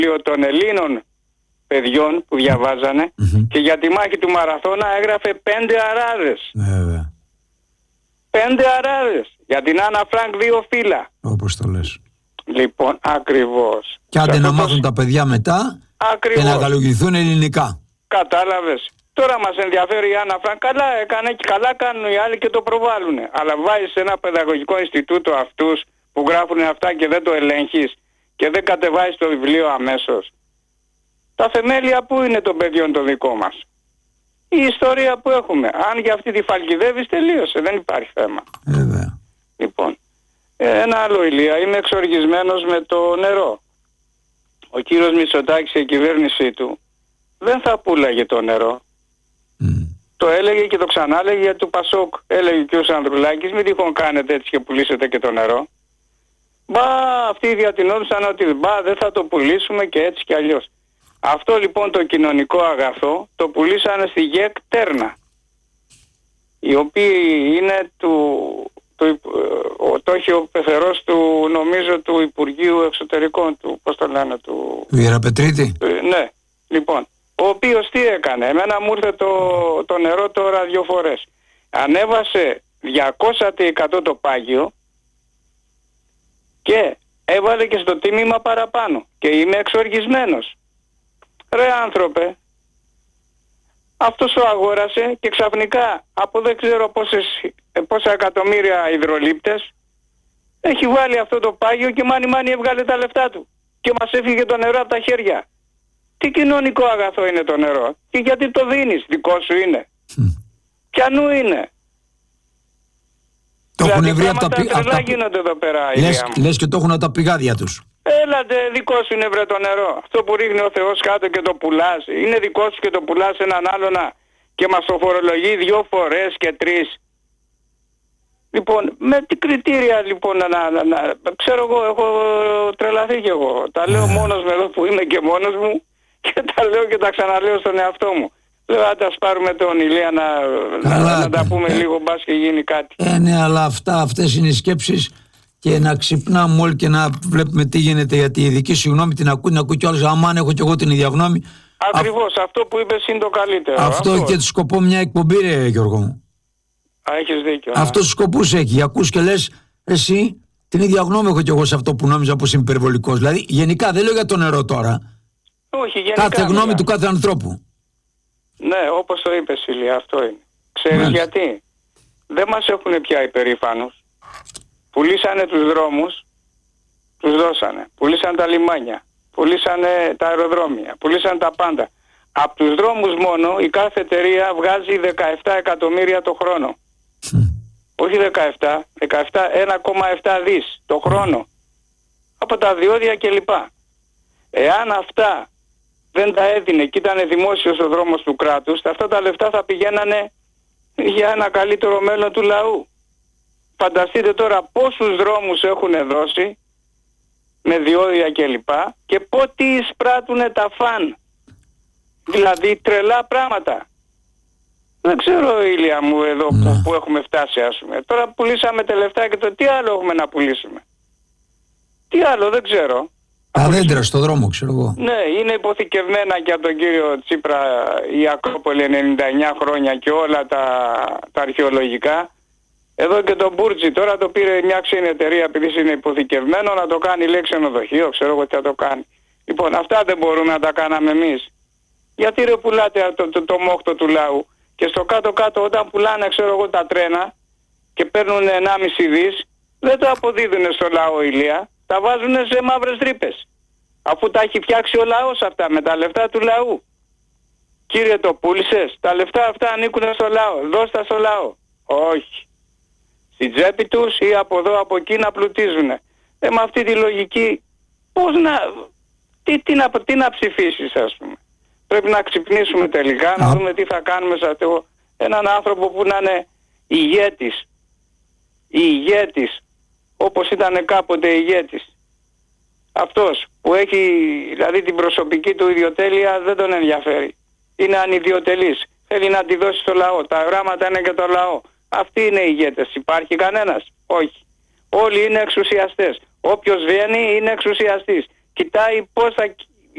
βιβλίο των Ελλήνων παιδιών που διαβάζανε και για τη μάχη του Μαραθώνα έγραφε 5 αράδες. Βέβαια. 5 αράδες. Για την Άννα Φρανκ 2 φύλλα. Όπως το λες. Λοιπόν, ακριβώς. Και άντε να μάθουν τα παιδιά μετά ακριβώς. Και να καλογηθούν ελληνικά. Κατάλαβες. Τώρα μας ενδιαφέρει η Άννα Φρανκ. Καλά έκανε και καλά κάνουν οι άλλοι και το προβάλλουν. Αλλά βάζεις σε ένα παιδαγωγικό Ινστιτούτο αυτούς που γράφουν αυτά και δεν το ελέγχεις και δεν κατεβάζεις το βιβλίο αμέσως. Τα θεμέλια που είναι των παιδιών το δικό μας. Η ιστορία που έχουμε. Αν για αυτή τη φαλκιδεύεις, τελείωσε. Δεν υπάρχει θέμα. Βέβαια. Λοιπόν, ένα άλλο, Ηλία. Είμαι εξοργισμένος με το νερό. Ο κύριος Μητσοτάκης, η κυβέρνησή του, δεν θα πουλάγε το νερό. Το έλεγε και το ξανάλεγε για του Πασόκ. Έλεγε ο κύριος Ανδρουλάκης, μην τυχόν κάνετε έτσι και πουλήσετε και το νερό. Μπα, αυτοί διατηνόντουσαν ότι δεν θα το πουλήσουμε και έτσι και αλλιώς. Αυτό λοιπόν το κοινωνικό αγαθό το πουλήσανε στη ΓΕΚ Τέρνα, οι οποίοι είναι το έχει ο πεθερός του, νομίζω, του Υπουργείου Εξωτερικών του, πώς το λένε, του Ιεραπετρίτη. Ναι, λοιπόν, ο οποίος τι έκανε? Εμένα μου ήρθε το νερό τώρα 2 φορές. Ανέβασε 200% το πάγιο και έβαλε και στο τίμημα παραπάνω και είμαι εξοργισμένος. Ρε άνθρωπε, αυτός το αγόρασε και ξαφνικά από δεν ξέρω πόσα εκατομμύρια υδρολήπτες έχει βάλει αυτό το πάγιο και μάνι έβγαλε τα λεφτά του και μας έφυγε το νερό από τα χέρια. Τι κοινωνικό αγαθό είναι το νερό και γιατί το δίνεις? Δικό σου είναι? Ποιανού είναι? Το δηλαδή, έχουν βρει από τα γίνονται εδώ πέρα. Λες και το έχουν από τα πηγάδια τους. Έλατε, δικό σου είναι βρε το νερό. Αυτό που ρίχνει ο Θεός κάτω και το πουλάς. Είναι δικό σου και το πουλάς έναν άλλον και μας το φορολογεί 2 φορές και 3. Λοιπόν, με τι κριτήρια λοιπόν ξέρω εγώ, έχω τρελαθεί κι εγώ. Τα λέω μόνος με εδώ που είμαι και μόνος μου και τα λέω και τα ξαναλέω στον εαυτό μου. Λέω αν τα σπάρουμε τον Ηλία να τα πούμε λίγο, μπας και γίνει κάτι. Ναι, αλλά αυτές είναι οι σκέψεις και να ξυπνάμε όλοι και να βλέπουμε τι γίνεται, γιατί η δική σου γνώμη την ακούει κι άλλος. Αμάν έχω κι εγώ την ίδια γνώμη. Ακριβώς, αυτό που είπες είναι το καλύτερο. Αυτό έχει και το σκοπό μια εκπομπή, ρε Γιώργο μου. Έχεις δίκιο. Αυτός τους σκοπούς έχει. Ακούς και λες εσύ την ίδια γνώμη έχω κι εγώ σε αυτό που νόμιζα πως είμαι υπερβολικός. Δηλαδή γενικά δεν λέω για το νερό τώρα. Όχι, γενικά. Κάθε γνώμη του κάθε ανθρώπου. Ναι, όπως το είπες Ηλία, αυτό είναι. Ξέρεις γιατί? Δεν μας έχουν πια υπερήφανους. Πουλήσανε τους δρόμους, τους δώσανε. Πουλήσανε τα λιμάνια, πουλήσανε τα αεροδρόμια, πουλήσανε τα πάντα. Από τους δρόμους μόνο η κάθε εταιρεία βγάζει 17 εκατομμύρια το χρόνο. Όχι 17, 1,7 δις το χρόνο. Από τα διόδια κλπ. Εάν αυτά δεν τα έδινε και ήταν δημόσιος ο δρόμος του κράτους, αυτά τα λεφτά θα πηγαίνανε για ένα καλύτερο μέλλον του λαού. Φανταστείτε τώρα πόσους δρόμους έχουν δώσει με διόδια κλπ. Και πότε εισπράττουνε τα φαν. Δηλαδή τρελά πράγματα. Δεν ξέρω, Ηλία μου, εδώ που έχουμε φτάσει, ας πούμε. Τώρα πουλήσαμε τα λεφτά και τι άλλο έχουμε να πουλήσουμε? Τι άλλο, δεν ξέρω. Τα δέντρα στο δρόμο, ξέρω εγώ. Ναι, είναι υποθηκευμένα και από τον κύριο Τσίπρα η Ακρόπολη 99 χρόνια και όλα τα αρχαιολογικά. Εδώ και το Μπούρτζι τώρα το πήρε μια ξένη εταιρεία επειδή είναι υποθηκευμένο να το κάνει, λέει, ξενοδοχείο, ξέρω εγώ τι θα το κάνει. Λοιπόν, αυτά δεν μπορούμε να τα κάναμε εμείς. Γιατί ρε πουλάτε το μόχτο του λαού και στο κάτω-κάτω όταν πουλάνε, ξέρω εγώ, τα τρένα και παίρνουν 1,5 δις, δεν το αποδίδουν στο λαό, Ηλία. Τα βάζουν σε μαύρες τρύπες. Αφού τα έχει φτιάξει ο λαός αυτά με τα λεφτά του λαού. Κύριε, το πούλησες? Τα λεφτά αυτά ανήκουν στο λαό. Δώσ' τα στο λαό. Όχι. Στην τσέπη τους ή από εδώ από εκεί να πλουτίζουν. Με αυτή τη λογική πώς τι να ψηφίσεις, ας πούμε? Πρέπει να ξυπνήσουμε τελικά, να δούμε τι θα κάνουμε σε αυτό. Έναν άνθρωπο που να είναι ηγέτης, όπως ήταν κάποτε ηγέτης. Αυτός που έχει δηλαδή την προσωπική του ιδιοτέλεια δεν τον ενδιαφέρει. Είναι ανιδιοτελής. Θέλει να τη δώσει στο λαό. Τα γράμματα είναι και το λαό. Αυτοί είναι οι ηγέτες. Υπάρχει κανένας? Όχι. Όλοι είναι εξουσιαστές. Όποιος βγαίνει είναι εξουσιαστής. Κοιτάει πώς θα